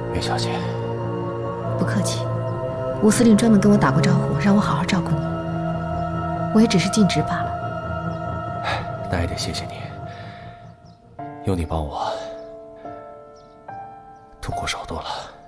梅小姐， 不客气。吴司令专门跟我打过招呼，让我好好照顾你，我也只是尽职罢了。 那也得谢谢你，有你帮我，痛苦少多了。